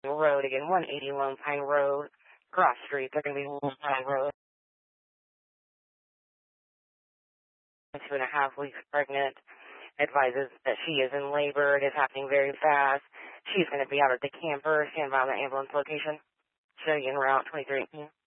Road, again, 180 Lone Pine Road, Cross Street. They're going to be Lone Pine Road. 2.5 weeks pregnant. Advises that she is in labor. It is happening very fast. She's going to be out at the camper. Stand by on the ambulance location. Show you en route 2318.